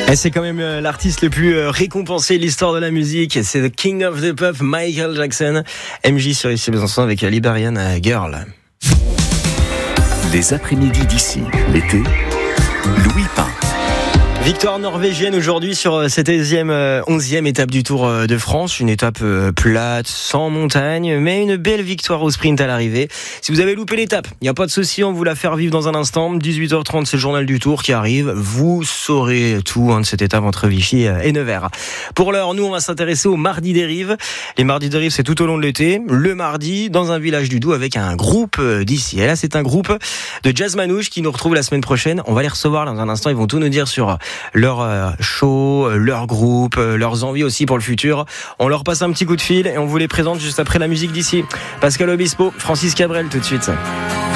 Et c'est quand même l'artiste le plus récompensé de l'histoire de la musique. C'est The King of the Pop, Michael Jackson. MJ sur ici Besançon avec Liberian Girl. Les après-midi d'ici, l'été, Louis Pain. Victoire norvégienne aujourd'hui sur cette 11e étape du Tour de France. Une étape plate, sans montagne, mais une belle victoire au sprint à l'arrivée. Si vous avez loupé l'étape, il n'y a pas de souci, on vous la fait revivre dans un instant. 18h30, c'est le journal du Tour qui arrive. Vous saurez tout de cette étape entre Vichy et Nevers. Pour l'heure, nous, on va s'intéresser au Mardi des Rives. Les Mardis des Rives, c'est tout au long de l'été. Le mardi, dans un village du Doubs avec un groupe d'ici. Et là, c'est un groupe de jazz manouche qui nous retrouve la semaine prochaine. On va les recevoir dans un instant. Ils vont tout nous dire sur leur show, leur groupe, leurs envies aussi pour le futur. On leur passe un petit coup de fil et on vous les présente juste après la musique d'ici. Pascal Obispo, Francis Cabrel tout de suite.